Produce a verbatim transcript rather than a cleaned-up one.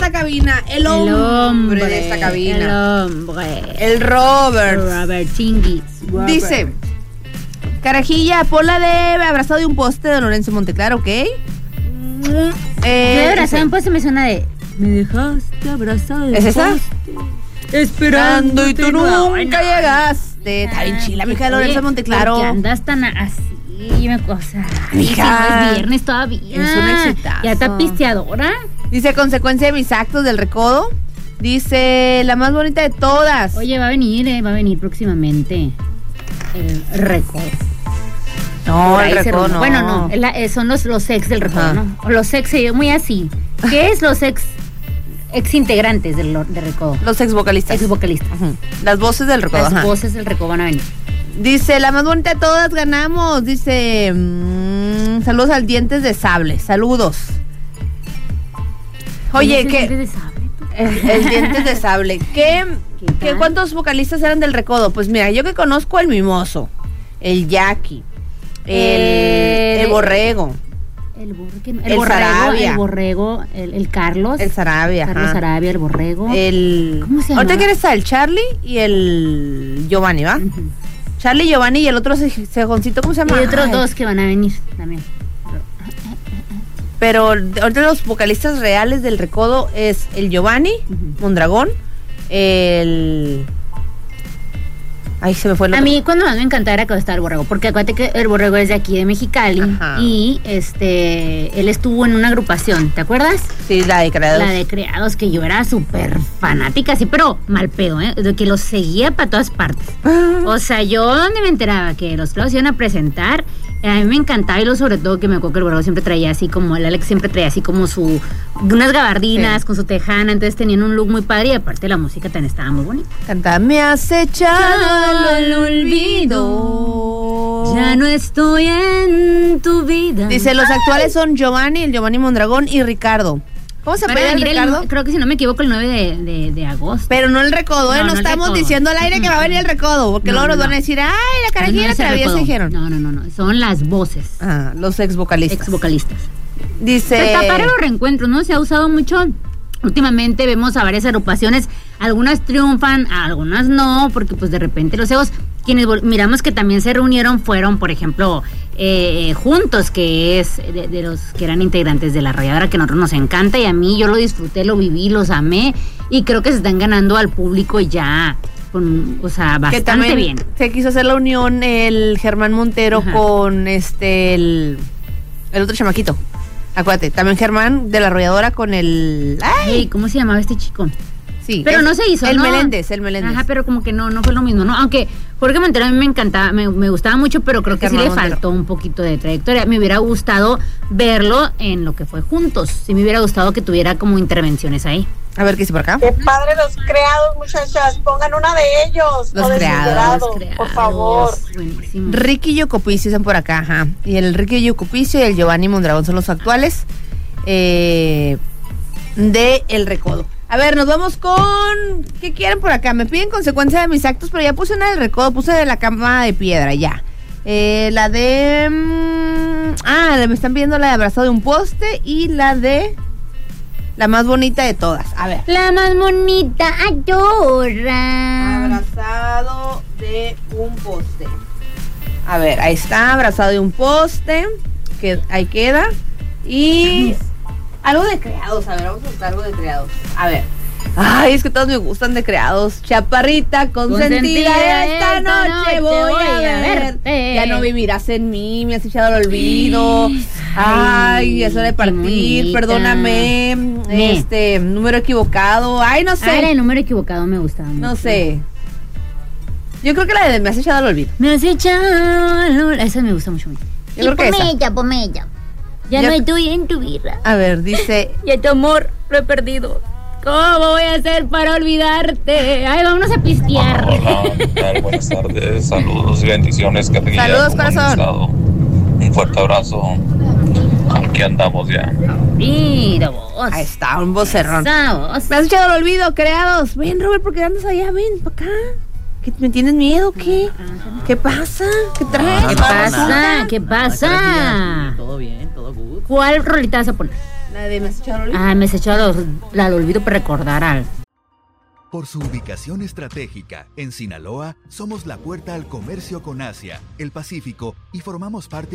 la cabina, el hombre, el hombre de esta cabina. El hombre. El Robert. Robert Chinguis. Robert. Dice, carajilla, ponla de abrazado de un poste de Lorenzo Monteclaro, ¿ok? Eh, de abrazado de un poste me suena de... Me dejaste abrazado de un poste. ¿Es esa? Esperando y tú nunca no, llegaste. Está bien chila, mija de Lorenzo Monteclaro. ¿Por qué andas tan así? Me cosa. Mija. Si no es viernes todavía. Es un exitazo. Ya está pisteadora. Dice, consecuencia de mis actos del recodo. Dice, la más bonita de todas. Oye, va a venir, eh, va a venir próximamente el recodo. No, el recodo no. Bueno, no, la, eh, son los, los ex del recodo, ¿no? O los ex, yo muy así. ¿Qué es los ex? Ex integrantes del, del recodo. Los ex vocalistas. Ex vocalistas. Uh-huh. Las voces del recodo. Las ajá. voces del recodo van a venir. Dice, la más bonita de todas ganamos. Dice, mmm, saludos al Dientes de Sable. Saludos. Oye, ¿qué? Dientes de sable, el, el Dientes de Sable. ¿Qué, ¿Qué, ¿Qué cuántos vocalistas eran del recodo? Pues mira, yo que conozco el Mimoso, el Jackie, el, eh, el Borrego. El, borrego, el, el borrego, Sarabia. El borrego, el, el Carlos. El Sarabia. Carlos ajá. Sarabia, el borrego. El, ¿Cómo se llama? Ahorita que está el Charlie y el Giovanni, ¿va? Uh-huh. Charlie, Giovanni y el otro cejoncito, ¿cómo se llama? Y otros Ay. dos que van a venir también. Pero ahorita los vocalistas reales del recodo es el Giovanni, uh-huh. Mondragón, el... Ay, se me fue el otro. A mí cuando más me encantaba era cuando estaba el Borrego, porque acuérdate que el Borrego es de aquí de Mexicali. Ajá. Y este él estuvo en una agrupación, ¿te acuerdas? Sí, la de Creados. La de Creados, que yo era súper fanática, sí, pero mal pedo, ¿eh? De que los seguía para todas partes. O sea, yo donde me enteraba que los Creados iban a presentar, a mí me encantaba, y lo sobre todo que me acuerdo que el Borrego siempre traía así como, el Alex siempre traía así como su, unas gabardinas, sí, con su tejana, entonces tenían un look muy padre y aparte la música también estaba muy bonita. Cantaba, me has echado al olvido. Ya no estoy en tu vida. Dice, los Ay. actuales son Giovanni, el Giovanni Mondragón y Ricardo. ¿Cómo se puede Ricardo? El, creo que si no me equivoco el nueve de, de, de agosto. Pero no el recodo, ¿eh? No, no, no estamos recodo. diciendo al aire que va a venir el recodo, porque no, luego nos no, van a decir, ay, la carajera no, no todavía se dijeron. No, no, no, no, son las voces. Ah, los ex vocalistas. Ex vocalistas. Dice... Pero está para los reencuentros, ¿no? Se ha usado mucho. Últimamente vemos a varias agrupaciones, algunas triunfan, algunas no, porque pues de repente los egos, quienes miramos que también se reunieron fueron, por ejemplo, eh, Juntos, que es de, de los que eran integrantes de La Arrolladora, que a nosotros nos encanta, y a mí yo lo disfruté, lo viví, los amé, y creo que se están ganando al público ya, con, o sea, bastante que también bien. Se quiso hacer la unión el Germán Montero, ajá, con este, el, el otro chamaquito. Acuérdate, también Germán de La Arrolladora con el... ¡Ay! Hey, ¿cómo se llamaba este chico? Sí. Pero no se hizo, el ¿no? El Meléndez, el Meléndez. Ajá, pero como que no, no fue lo mismo, ¿no? Aunque Jorge Montero a mí me encantaba, me, me gustaba mucho, pero creo que Germán sí le Montero. faltó un poquito de trayectoria. Me hubiera gustado verlo en lo que fue Juntos. Sí me hubiera gustado que tuviera como intervenciones ahí. A ver, ¿qué dice por acá? Qué padre los Creados, muchachas. Pongan una de ellos. Los Creados, creados, por favor. Buenísimo. Ricky Yocopicio dicen por acá, ajá. Y el Ricky Yocopicio y el Giovanni Mondragón son los actuales eh, de El Recodo. A ver, nos vamos con... ¿Qué quieren por acá? Me piden consecuencia de mis actos, pero ya puse una del Recodo, puse de La Cama de Piedra, ya. Eh, la de... Mmm, ah, me están pidiendo la de Abrazado de un Poste y la de... La más bonita de todas. A ver. La más bonita, adora. Abrazado de un poste. A ver, ahí está, Abrazado de un Poste. Que ahí queda. Y... algo de Creados, a ver, vamos a buscar algo de Creados. A ver. Ay, es que todos me gustan de Creados. Chaparrita, consentida, consentida esta, esta noche, noche voy, voy a verte. verte. Ya no vivirás en mí, me has echado al olvido. Ay, eso de partir, perdóname. Me. Este, número equivocado. Ay, no sé. Ah, el número equivocado me gustaba mucho. No sé. Yo creo que la de me has echado al olvido. Me has echado al olvido. Esa me gusta mucho. Yo y creo que ponme ella, ponme ella. Ya, ya no estoy en tu vida. A ver, dice. Y a tu amor lo he perdido. ¿Cómo voy a hacer para olvidarte? Ay, vámonos a pistear. Hola, hola, ¿qué tal? Buenas tardes, saludos y bendiciones. Saludos, corazón. Un fuerte abrazo. Aquí andamos ya. Mira vos. Ahí está, un vocerrón. Me has echado al olvido, Creados. Ven, Robert, ¿por qué andas allá? Ven, para acá. ¿Qué, ¿Me tienes miedo? ¿Qué? ¿Qué pasa? ¿Qué traes? ¿Qué pasa? ¿Qué pasa? Todo bien, todo good. ¿Cuál rolita vas a poner? La de Mesa Charolí. Ah, me he echado la lo olvido para recordar al. Por su ubicación estratégica, en Sinaloa, somos la puerta al comercio con Asia, el Pacífico y formamos parte